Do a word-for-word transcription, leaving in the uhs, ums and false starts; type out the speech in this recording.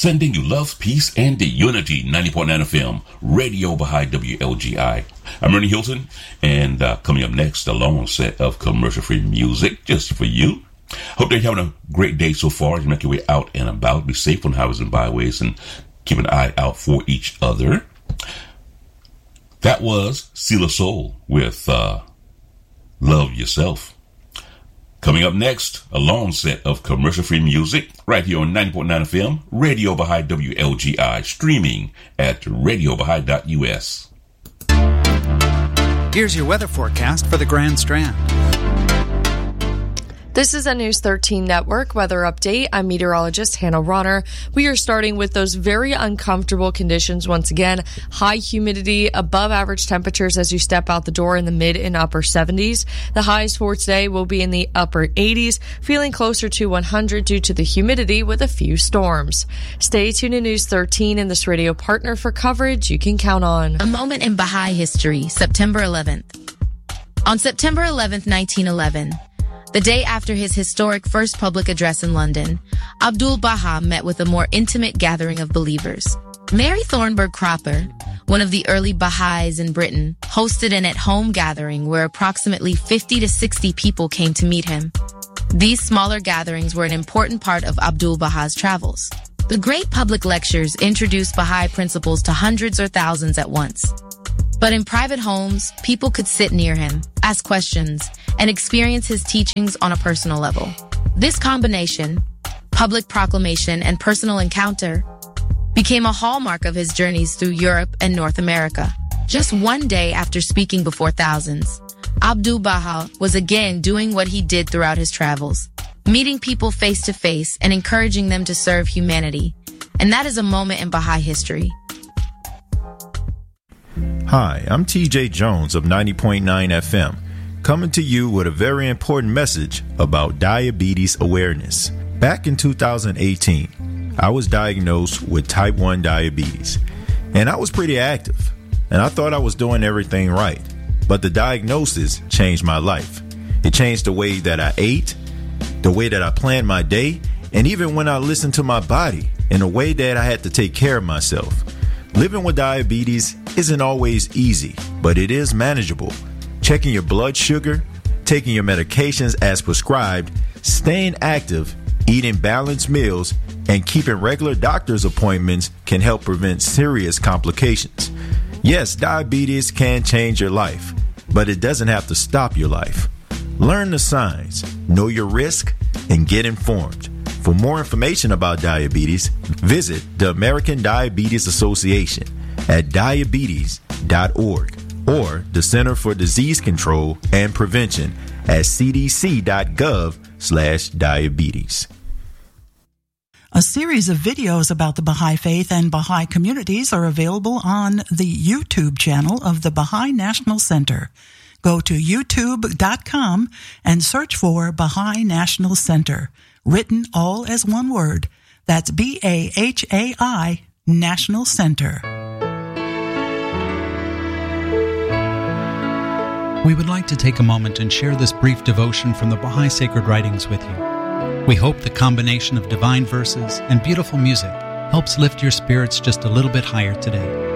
sending you love, peace, and the unity. ninety point nine F M, Radio Baha'i W L G I. I'm Ernie Hilton, and uh, coming up next, a long set of commercial-free music just for you. Hope that you're having a great day so far. You make your way out and about. Be safe on highways and byways, and keep an eye out for each other. That was Seal of Soul with uh, Love Yourself. Coming up next, a long set of commercial-free music right here on ninety point nine F M, Radio Baha'i W L G I, streaming at radio baha'i dot u s. Here's your weather forecast for the Grand Strand. This is a News thirteen Network weather update. I'm meteorologist Hannah Ronner. We are starting with those very uncomfortable conditions once again. High humidity, above average temperatures as you step out the door in the mid and upper seventies. The highs for today will be in the upper eighties, feeling closer to one hundred due to the humidity with a few storms. Stay tuned to News thirteen and this radio partner for coverage you can count on. A moment in Baha'i history, September eleventh. On September eleventh, nineteen eleven, the day after his historic first public address in London, Abdul Baha met with a more intimate gathering of believers. Mary Thornburg Cropper, one of the early Baha'is in Britain, hosted an at-home gathering where approximately fifty to sixty people came to meet him. These smaller gatherings were an important part of Abdul Baha's travels. The great public lectures introduced Baha'i principles to hundreds or thousands at once. But in private homes, people could sit near him, ask questions, and experience his teachings on a personal level. This combination, public proclamation and personal encounter, became a hallmark of his journeys through Europe and North America. Just one day after speaking before thousands, Abdul Baha was again doing what he did throughout his travels, meeting people face to face and encouraging them to serve humanity. And that is a moment in Baha'i history. Hi, I'm T J Jones of ninety point nine F M, coming to you with a very important message about diabetes awareness. Back in two thousand eighteen, I was diagnosed with type one diabetes, and I was pretty active, and I thought I was doing everything right. But the diagnosis changed my life. It changed the way that I ate, the way that I planned my day, and even when I listened to my body in a way that I had to take care of myself. Living with diabetes isn't always easy, but it is manageable. Checking your blood sugar, taking your medications as prescribed, staying active, eating balanced meals, and keeping regular doctor's appointments can help prevent serious complications. Yes, diabetes can change your life, but it doesn't have to stop your life. Learn the signs, know your risk, and get informed. For more information about diabetes, visit the American Diabetes Association at diabetes dot org or the Center for Disease Control and Prevention at c d c dot gov slash diabetes. A series of videos about the Baha'i Faith and Baha'i communities are available on the YouTube channel of the Baha'i National Center. Go to youtube dot com and search for Baha'i National Center, written all as one word. That's B A H A I, National Center. We would like to take a moment and share this brief devotion from the Baha'i Sacred Writings with you. We hope the combination of divine verses and beautiful music helps lift your spirits just a little bit higher today.